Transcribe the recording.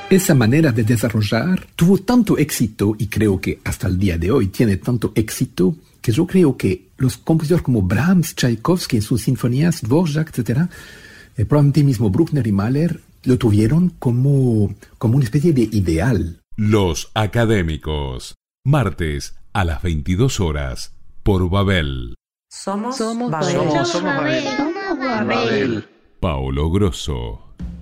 Esa manera de desarrollar tuvo tanto éxito, y creo que hasta el día de hoy tiene tanto éxito, que yo creo que los compositores como Brahms, Tchaikovsky en sus sinfonías, Dvorak, etc., probablemente mismo Bruckner y Mahler lo tuvieron como una especie de ideal. Los Académicos, martes a las 22 horas, por Babel. Somos Babel. Somos Babel. Somos Babel. Paolo Grosso.